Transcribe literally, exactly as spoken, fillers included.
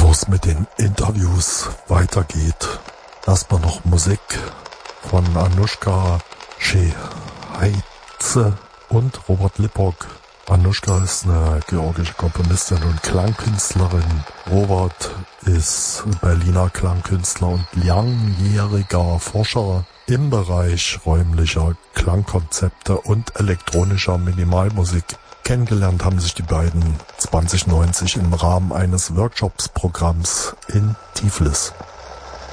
Bevor es mit den Interviews weitergeht, erstmal noch Musik von Anushka Scheheitze und Robert Lippock. Anushka ist eine georgische Komponistin und Klangkünstlerin. Robert ist Berliner Klangkünstler und langjähriger Forscher im Bereich räumlicher Klangkonzepte und elektronischer Minimalmusik. Kennengelernt haben sich die beiden zwanzig neunzig im Rahmen eines Workshops-Programms in Tiflis.